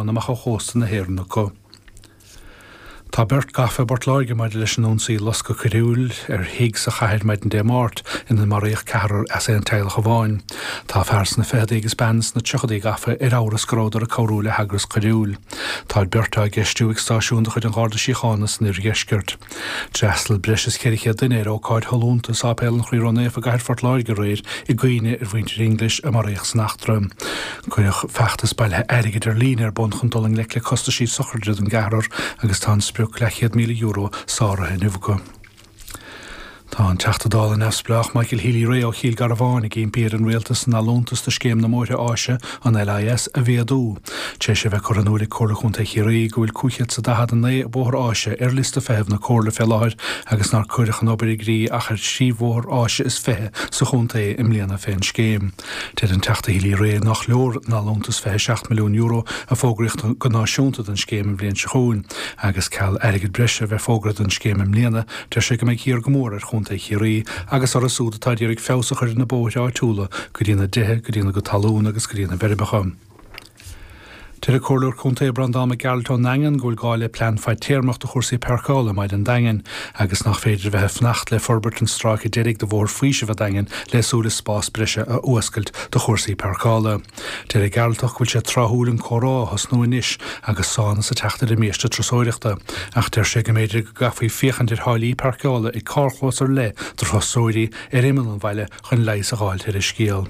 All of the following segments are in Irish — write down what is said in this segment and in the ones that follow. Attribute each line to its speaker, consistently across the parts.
Speaker 1: an amach a chósta na héirna go. Tá bert gafa bort láige maid leis an únsaí lasca curiúil hiig sa chaid maid an démát in an maríoch cehar as an teilech bháin. Tá fers na fédaígus bans na tuchadaí gafa áras gráidar a cárúla hagras curiúil. Tá bertá geistú ag stáisiún chud an gáda síchánas na riesgurt. Drestal breis ceriche duine ó cáid halúnta sápéil an chríróna a gaiir fort láige réir I gcuine bhaintir English a maríoch snachtrm. Cuireach feachtas bailthe airigid lín bonchan doling le costa sí sochardrid an gahrar agus tá €100,000 sára nufuga. Tá an teachtadála nefsblach Michael Healy ré ó Chiel Garabháin ag impéir an réaltas na lúntas de scéim na móire áise an LIS a bhéadú. Té sé bheith choranúla córlachúnta chií go bhfuil cúchiad sa dahad an é bóthar áise lista feheh na córla felláir agus nar cuireach an obair grí achar síomhór áise is fethe sa chunta im líana féin scéim. Té an teachta Healy ré nach leor na lúntas fethe €6,000,000 a fógraíocht go náisiúnta den scéim im blion seún agus ceall airigid breise bheith fógrad an scéim im líana té sé go méid hir gomór chií agus ar a súda táidir ag fésachar na bóide áitiúla go dtíana dithe go dtíana go talún agus go dtíana berbacham. Tir a cóir chunta brandáma gealtá nangan ghfuil gáile plan feid téirmach do chórsaí percála maid an dagan agus nach féidir bheith fnacht le forbert an stráici déirigh do bhór faoise bheith dagan le súla spás breise a uascailt do chórsaí percála. Tir a gealtach bhfuil sé trathúlan chorá has nó inis agus sána sa teachta de méiste trasóireachta ach tir sé go méidir go gafaí féchantir hálíí percála ag cárchlásar le do trasóirí imime an bhaile chun leis a gáil tir a scéal.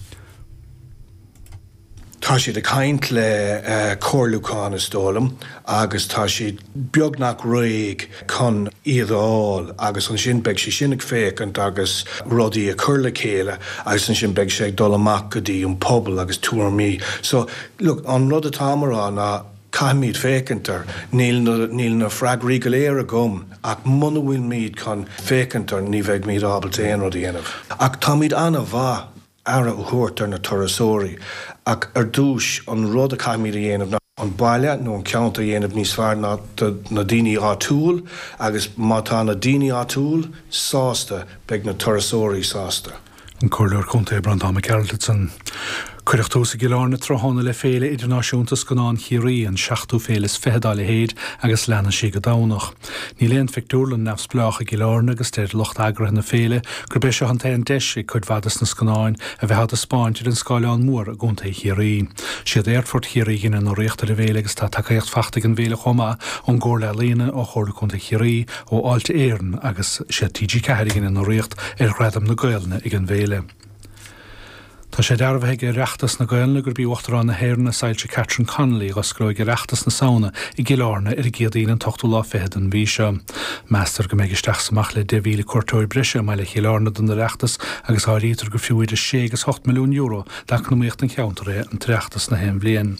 Speaker 2: Tá siad a caint le córlúcán is dólam agus tá siad beagnach réig chun iadháil agus an sin beag sé sinnig fécant agus rudaí a curla chéile agus an sin beag sé ag dul amach go dtí an pobl agus túairmí. So, look, an rud a támarrá ná caiimíd fécantar níl na freagraí go léir a gom ach muna bhfuil míad chun fécantar ní bheith míad ábal téan rud dhéanamh. Ach tá míad anna bha ara ó thuairt ar na torasóirí ach ar dúis an rud a caiimíad a dhéanamh ná an baile nó an ceantar dhéanamh níos fearr ná na daoine átúil agus má tá na daoine átúil sásta beag na torasóirí sásta.
Speaker 1: An cóir chunta brandáma Carlton. Cuireachtósa gilána tráthána le féile idirnáisiúntas gonán chiaí an 6 félas fehedála héad agus leanana si go dánach. Ní léon fictúrlan nefsbleach a gilána agus téir locht agra na féile, gur bé se an taon deis i chud bhadas na sconáin a bheith a spáintir an scáileán mór a gúnta chiaí. Siad éirfort chiaí gin an réachtar a bhéile agus tá takeíocht fachtaigh an bhéile chomá an ggóir le líana ó chóirla chunta chiaí ó áilte éireann agus siad TG Cahir gin an réacht radam na gailna ag an bhéile. Tá sé dearbh ag reachtas na gailna gur bí uachtarrán na héirna sailte Catherine Connolly agus scroig reachtas na saona I gilána ar géadaín an tochtú lá fehead an bhí seo. Meastar go méid isteach samach le devíle cuairtóir breise mai le chilána don na reachtas agus áítar go fiúid a €6,8,000,000 leachnaíocht an cheantar an treachtas na hen bblion.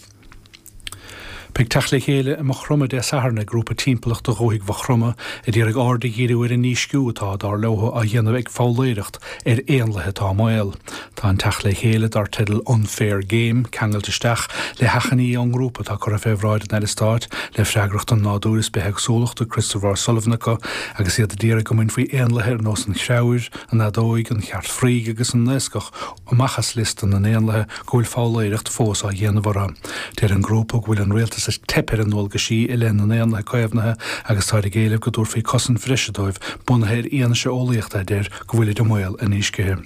Speaker 1: Peg teachla chéile am chroma de saharna grúpa timplach do róigh bha a dtíar ag áda gíireúir a níos ciútá dar lotha a dhéanamh ag fáiléireacht éonlathe tá máil. Tá an teachla chéile dar tidal Unfair Game ceangailteisteach le hechaní an grúpa tá chu a fehráid an Eilestáit le freagracht an nádúras betheag sólaachta Christopher Sullivanach agus iad a dtíar go minn faoi éonlathe ar nós an cheabhair an adóig an cheart fríg agus an nescach ó machchas listan an éonlathe go bhfuil fáiléireacht fós a dhéanamhara. Téir an grúpa bhfuil an réaltas tepper an nóga sí I len an éanna caibhnathe agus tá géileh go dúr faoi cosan frisidóibh bunathe íana se ólaíochta déir go bhfuil do mil a níoscithe.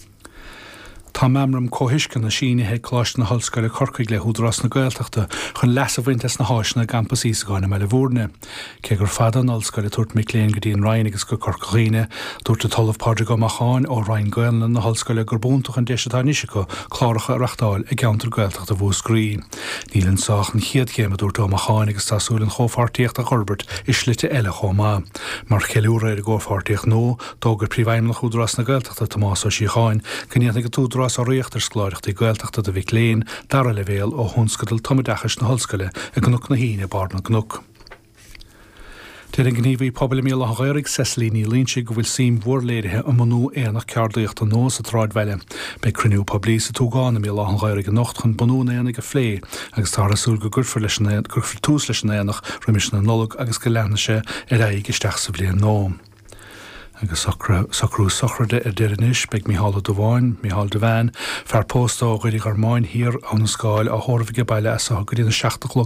Speaker 1: Tá memram cóhiiscin na sínithe cláist na hallscoile corcaigh le húdrás na gailteachta chun leas a bhaintas na háisna campus ísagáine me le bhórne. Cé gur fada an hallscoile tuairt Mic-Léinn go dtíon Ryan agus go corcaíine dúirt a talamh páide go machán ó Ryan gailna na hallscoile gur búntaach an deisitá níisico chláracha a reachtáil ag ceantar gailteachta bhúscrí. Nílann sáchan chiad chéime dúirt ó machán agus tásúlann chófartíocht a chorbert is slite eile chomá. Mar cheúra ar ggófartíocht nó dógur príomhhaim na húdrás na gailteachta Tomás ó Síocháin gníanana go túdrás a réachtar scláireachta gailteachta do Mic-Léinn dar a levéal ó thunscadal tomadachas na hallscoile a gnúc na híine bar na gnúc. Téir an gníomhí pobl mí le ghairigh Cecilíní Lynch go bhfuil sim mhórléirithe an manú éanach ceardaíocht an nós a tráidhile be cruniú poblí sa túgána mí le an ghairigh nocht chun banún éananig a phlé agus tá asúil go gurfir tús leis an éanach riimiis na nolog agus go leanna sé ar aig isteach sa bblion nó. Agus sacrú sacrde deirenis beag Mícheál Ó Bháin, Mícheál de Bhain, fear póstá gairig ar máin hir an scáil a thormhaige baile as a go dtíana 16